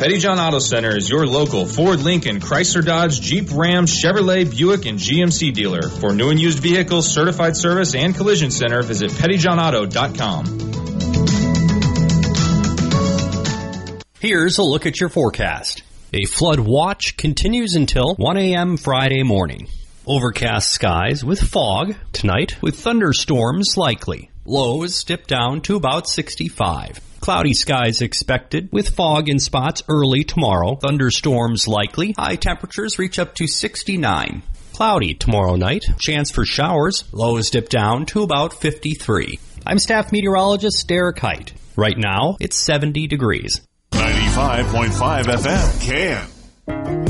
Petty John Auto Center is your local Ford, Lincoln, Chrysler, Dodge, Jeep, Ram, Chevrolet, Buick, and GMC dealer. For new and used vehicles, certified service, and collision center, visit pettyjohnauto.com. Here's a look at your forecast. A flood watch continues until 1 a.m. Friday morning. Overcast skies with fog tonight with thunderstorms likely. Lows dip down to about 65. Cloudy skies expected with fog in spots early tomorrow. Thunderstorms likely. High temperatures reach up to 69. Cloudy tomorrow night. Chance for showers. Lows dip down to about 53. I'm staff meteorologist Derek Height. Right now, it's 70 degrees. 95.5 FM. Can.